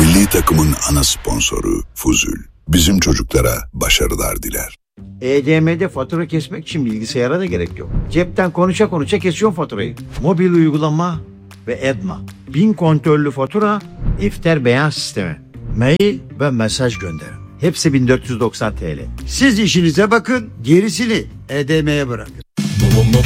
Milli takımın ana sponsoru Fuzul. Bizim çocuklara başarılar diler. EDM'de fatura kesmek için bilgisayara da gerek yok. Cepten konuşa konuşa kesiyorsun faturayı. Mobil uygulama ve Edma. 1000 kontörlü fatura, İfter beyan sistemi. Mail ve mesaj gönder. Hepsi 1490 TL. Siz işinize bakın, gerisini EDM'ye bırakın.